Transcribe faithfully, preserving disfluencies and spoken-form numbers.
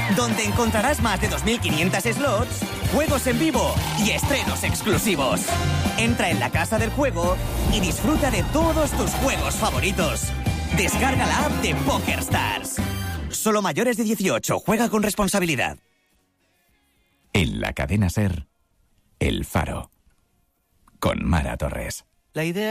donde encontrarás más de dos mil quinientos slots, juegos en vivo y estrenos exclusivos. Entra en la casa del juego y disfruta de todos tus juegos favoritos. Descarga la app de PokerStars. Solo mayores de dieciocho. Juega con responsabilidad. En la cadena SER, El Faro. Con Mara Torres. La idea